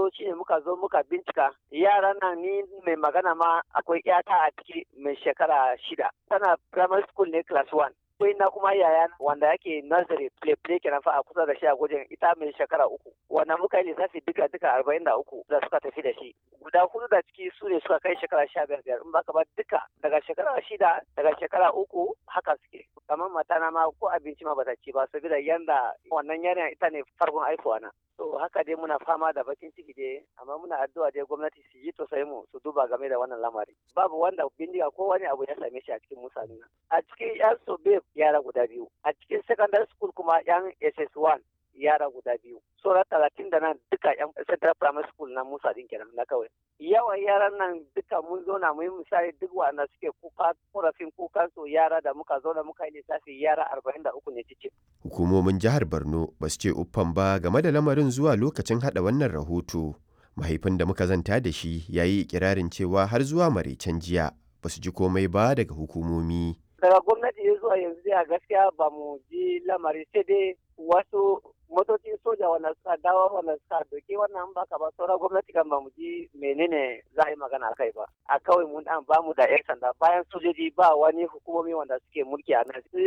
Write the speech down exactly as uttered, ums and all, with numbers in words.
likitoci ne muka zo muka bincika yaran nan ni mai magana ma akwai yata a ciki mai shekara shida tana primary school ne class one. Akwai na kuma yaya wanda yake nursery play play kenan fa a kusa da shi a gwajin ita mai shekara uku wanda muka yi lissafi duka duka arba'in da uku da suka tafi da shi guda hudu da ciki su ne suka kai shekara sha biyar biyar in baka ba duka daga shekara shida daga shekara uku haka suke kamar matana ma ko abinci ma bata ci ba saboda yanda wannan yanayin ita ne farkon haifuwa na. To haka dai muna fama da bakin ciki dai amma muna addu'a dai gwamnati su yi tosai mu su duba game da wannan lamari. Babu wanda bindiga ko wani abu ya same shi a cikin mutane. A cikin yan sobe yara guda biyu, a cikin secondary school kuma yan S S one yara guda biyu. Sauran talatin da nan duka yan central primary school na Musa din kenan na kawai. Yawan yaran nan duka mun zo na mu yi misali duk wanda suke kuka korafin kukan su yara da muka zo da muka yi lissafi yara arba'in da uku ne cikin. Hukumomin jihar Borno ba su ce uffan ba game da lamarin zuwa lokacin haɗa wannan rahoto. Mahaifin da muka zanta da shi ya yi ikirarin cewa har zuwa maraicen jiya ba su ji komai ba daga hukumomi. Daga gwamnati ya zuwa yanzu a gaskiya ba mu ji lamari sai dai wasu motocin soja wanda suka dawo wanda suka doke wannan baka ba sauran gwamnati kan ba mu ji menene za a yi magana a kai ba a kawai mun an ba mu da yan sanda bayan sojoji ba wani hukumomi wanda suke mulki a nan